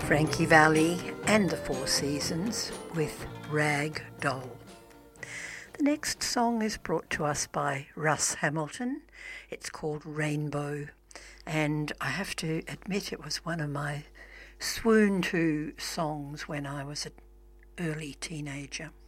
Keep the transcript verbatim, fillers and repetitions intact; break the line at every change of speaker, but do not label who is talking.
Frankie Valli and the Four Seasons with Rag Doll. The next song is brought to us by Russ Hamilton. It's called Rainbow, and I have to admit it was one of my swoon to songs when I was an early teenager.